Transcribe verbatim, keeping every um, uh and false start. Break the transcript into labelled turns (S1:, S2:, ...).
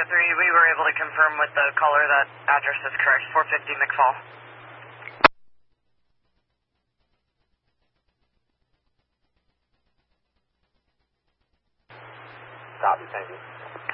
S1: Echo three, we were able to confirm with the caller that address is correct, four fifty McFall.
S2: Copy, thank you.